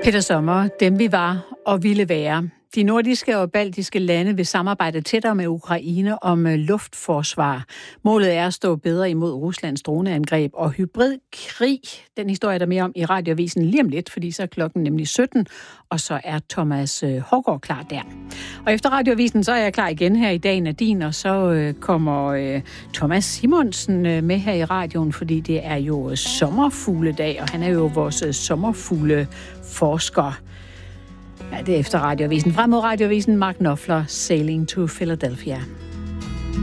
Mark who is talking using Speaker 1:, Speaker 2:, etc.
Speaker 1: Peter Sommer, dem vi var og ville være. De nordiske og baltiske lande vil samarbejde tættere med Ukraine om luftforsvar. Målet er at stå bedre imod Ruslands droneangreb og hybridkrig. Den historie er der mere om i Radioavisen lige om lidt, fordi så er klokken nemlig 17, og så er Thomas Haugaard klar der. Og efter Radioavisen, så er jeg klar igen her i Dagen er din, og så kommer Thomas Simonsen med her i radioen, fordi det er jo sommerfugledag, og han er jo vores sommerfugleforsker. Ja, det er efter Radioavisen. Frem mod Radioavisen, Mark Knopfler, Sailing to Philadelphia.